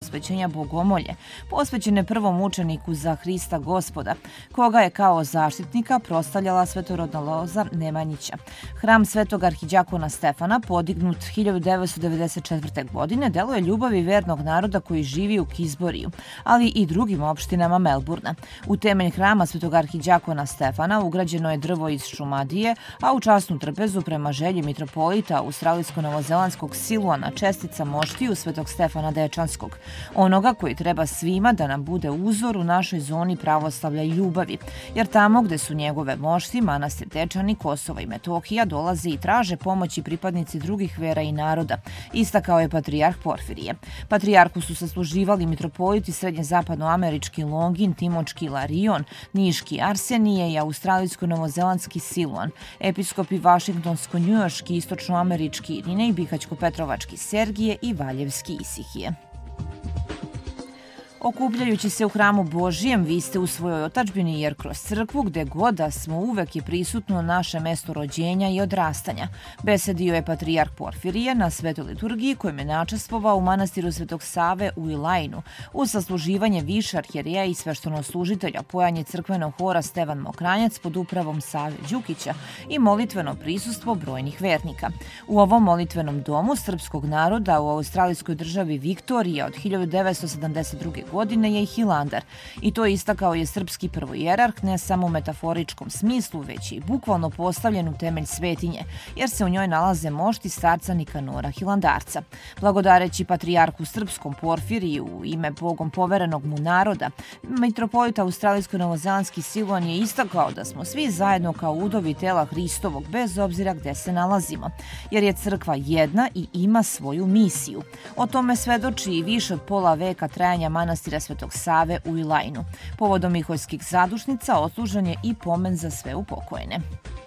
posvećenja Bogomolje, posvećene prvom mučeniku za Hrista Gospoda, koga je kao zaštitnika proslavljala svetorodna loza Nemanjića. Hram Svetog arhiđakona Stefana, podignut 1994. godine, deluje ljubavi vernog naroda koji živi u Kizboriju, ali i drugim opštinama Melburna. U temelj hrama Svetog arhiđakona Stefana ugrađeno je drvo iz Šumadije, a u časnu trpezu prema želji mitropolita australijsko-novozelandskog Siluana čestica moštiju Svetog Stefana Dečanskog, onoga koji treba svima da nam bude uzor u našoj zoni pravoslavlja i ljubavi, jer tamo gde su njegove mošti, manastir Dečani, Kosova i Metohija, dolaze i traže pomoći pripadnici drugih vera i naroda, istakao je patrijarh Porfirije. Patrijarhu su sasluživali mitropoliti srednje-zapadnoamerički Longin, Timočki Ilarion, Niški Arsenije i australijsko-novozelandski Siluan, episkopi Vašingtonsko-njujorški, istočnoamerički Irinej, Bihaćko-petrovački Sergije i Valjevski Isihije. Okupljajući se u hramu Božijem, vi ste u svojoj otadžbini, jer kroz crkvu gde god da smo uvek je prisutno naše mesto rođenja i odrastanja. Besedio je patrijarh Porfirije na svetoj liturgiji kojim je načestvovao u manastiru Svetog Save u Ilajnu, uz sasluživanje više arhijereja i sveštenoslužitelja, pojanje crkvenog hora Stevan Mokranjac pod upravom Save Đukića i molitveno prisustvo brojnih vernika. U ovom molitvenom domu srpskog naroda u australijskoj državi Viktorija od 1972. godine je i Hilandar, i to istakao je srpski prvojerarh ne samo u metaforičkom smislu, već i bukvalno postavljen u temelj svetinje, jer se u njoj nalaze mošti starca Nikanora Hilandarca. Blagodareći patrijarhu srpskom Porfiriju u ime Bogom poverenog mu naroda, mitropolita australijsko-novozelandski Siluan je istakao da smo svi zajedno kao udovi tela Hristovog, bez obzira gde se nalazimo, jer je crkva jedna i ima svoju misiju. O tome svedoči i više od pola veka trajanja manastira Svetog Save u Ilajnu. Povodom Miholjskih zadušnica odslužen je i pomen za sve upokojene.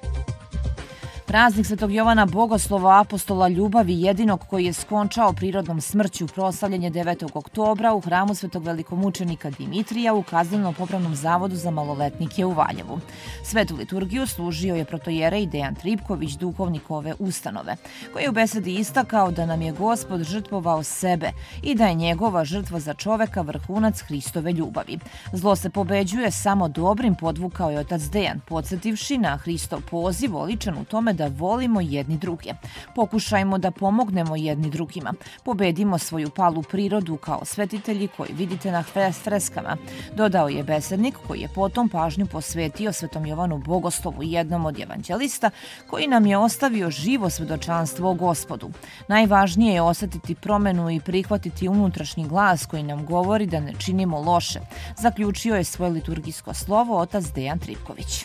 Praznik Svetog Jovana Bogoslova, apostola ljubavi, jedinog koji je skončao prirodnom smrću, proslavljen je 9. oktobra u hramu Svetog velikomučenika Dimitrija u Kazneno-popravnom zavodu za maloletnike u Valjevu. Svetu liturgiju služio je protojerej Dejan Tripković, duhovnik ove ustanove, koji je u besedi istakao da nam je Gospod žrtvovao sebe i da je njegova žrtva za čoveka vrhunac Hristove ljubavi. Zlo se pobeđuje samo dobrim, podvukao je otac Dejan, podsjetivši na Hristov poziv oličen u tome da volimo jedni druge. Pokušajmo da pomognemo jedni drugima. Pobedimo svoju palu prirodu kao svetitelji koji vidite na freskama, dodao je besednik, koji je potom pažnju posvetio Svetom Jovanu Bogoslovu, jednom od evanđelista, koji nam je ostavio živo svedočanstvo o Gospodu. Najvažnije je osetiti promenu i prihvatiti unutrašnji glas koji nam govori da ne činimo loše, zaključio je svoje liturgijsko slovo otac Dejan Tripković.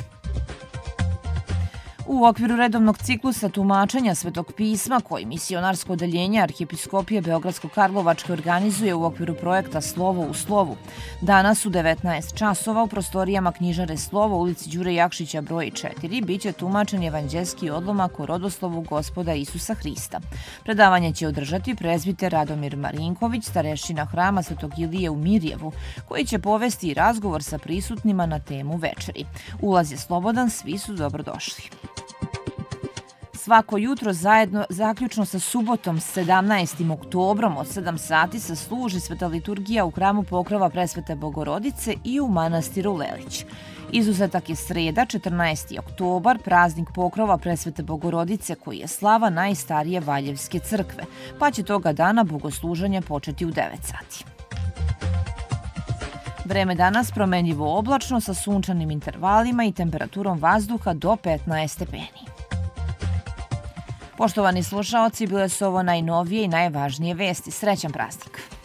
U okviru redovnog ciklusa tumačenja Svetog pisma koji misionarsko odeljenje Arhijepiskopije Beogradsko-Karlovačke organizuje u okviru projekta Slovo u slovu, danas u 19 časova u prostorijama knjižare Slovo u ulici Đure Jakšića broj 4 biće tumačen evanđelski odlomak o rodoslovu Gospoda Isusa Hrista. Predavanje će održati prezbiter Radomir Marinković, starešina hrama Svetog Ilije u Mirjevu, koji će povesti i razgovor sa prisutnima na temu večeri. Ulaz je slobodan, svi su dobrodošli. Svako jutro zaključno sa subotom 17. oktobrom od 7 sati se služi sveta liturgija u hramu Pokrova Presvete Bogorodice i u manastiru Lelić. Izuzetak je sreda, 14. oktobar, praznik Pokrova Presvete Bogorodice koji je slava najstarije Valjevske crkve, pa će toga dana bogosluženje početi u 9 sati. Vreme danas promenljivo oblačno sa sunčanim intervalima i temperaturom vazduha do 15 stepeni. Poštovani slušaoci, bile su ovo najnovije i najvažnije vesti. Srećan praznik!